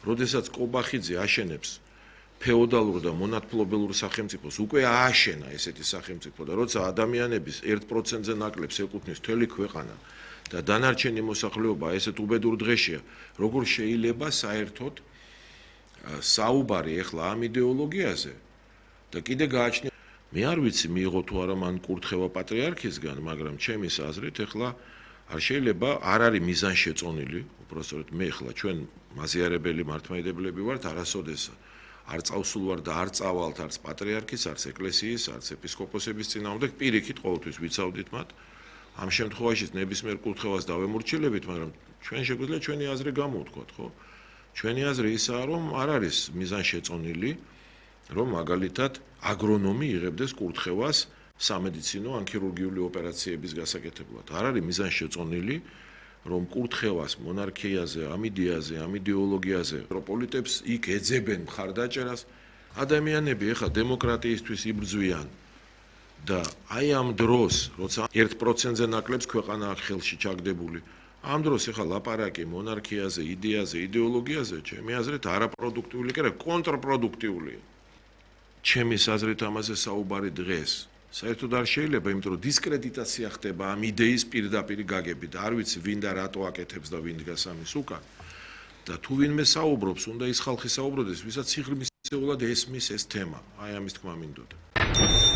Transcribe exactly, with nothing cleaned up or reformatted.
როდესაც კობახიძე აშენებს ფეოდალურ და მონათმფლობელურ სახელმწიფოს, უკვე ააშენა ესეთი სახელმწიფო და როცა ადამიანების ერთ პროცენტზე ნაკლებს ეკუთვნის მთელი ქვეყანა და დანარჩენი მოსახლეობა ესეთ უბედურ დღეშია, როგორ შეიძლება საერთოდ საუბარი ეხლა ამ იდეოლოგიაზე და კიდე გააჩნია მე არ ვიცი მიიღო თუ არა მან კურთხევა პატრიარქისგან, მაგრამ ჩემის აზრით ეხლა არ შეიძლება არ არის მიზანშეწონილი, უпростоრად მე ეხლა ჩვენ მაზიარებელი მართლმადიდებლები ვართ, არასოდეს არ წავსულ ვარ და არ წავალთ არც პატრიარქის, არც ეკლესიის, არც ეპისკოპოსების წინააღმდეგ, პირიქით ყოველთვის ვიცავდით მათ. ამ შემთხვევაშიც ნებისმიერ კურთხევას დავემორჩილებით, მაგრამ ჩვენ შეგვიძლია ჩვენი აზრი გამოვთქვათ, ხო? ჩვენი აზრი ისაა, რომ არ არის მიზანშეწონილი, რომ მაგალითად აგრონომი იღებდეს კურთხევას სამედიცინო ან ქირურგიული ოპერაციების გასაკეთებლად. არ არის მიზანშეწონილი, რომ კურთხევას მონარქიაზე, ამ იდეაზე, ამ იდეოლოგიაზე მეტროპოლიტებს იქ ეძებენ მხარდაჭერას. ადამიანები ეხლა დემოკრატიისთვის იბრძვიან და აი ამ დროს, როცა ერთ პროცენტზე ნაკლებს ქვეყანა ხელში ჩაგდებული, ამ დროს ეხლა ლაპარაკი მონარქიაზე, იდეაზე, იდეოლოგიაზე, ჩემი აზრით არაპროდუქტიული, კი არა, კონტრპროდუქტიულია. ჩემის აზრით ამაზე საუბარი დღეს საერთოდ არ შეიძლება, იმიტომ რომ დისკრედიტაცია ხდება ამ იდეის პირდაპირ გაგებით. არ ვიცი ვინ და რატო აკეთებს და ვინ დგას ამის უკან. და თუ ვინმე საუბრობს, უნდა ის ხალხი საუბრობდეს, ვისაც სიღრმისეულად ესმის ეს თემა. აი ამის თქმა მინდოდა.